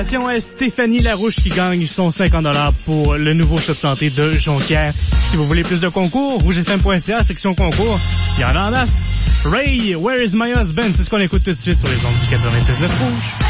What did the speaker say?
Stéphanie Larouche qui gagne son 50$ pour le nouveau shop de santé de Jonquière. Si vous voulez plus de concours, rougefm.ca, section concours, il y en a en masse. Ray, Where is my husband? C'est ce qu'on écoute tout de suite sur les ondes du 96.9 Rouge.